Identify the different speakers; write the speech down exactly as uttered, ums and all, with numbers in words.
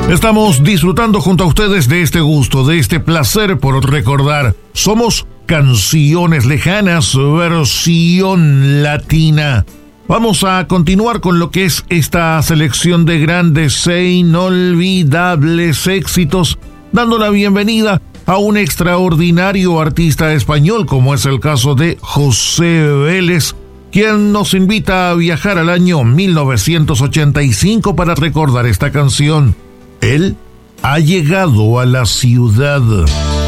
Speaker 1: Estamos disfrutando junto a ustedes de este gusto, de este placer por recordar. Somos Canciones Lejanas, versión latina. Vamos a continuar con lo que es esta selección de grandes e inolvidables éxitos, dando la bienvenida a un extraordinario artista español, como es el caso de José Vélez, quien nos invita a viajar al año mil novecientos ochenta y cinco para recordar esta canción. Él ha llegado a la ciudad.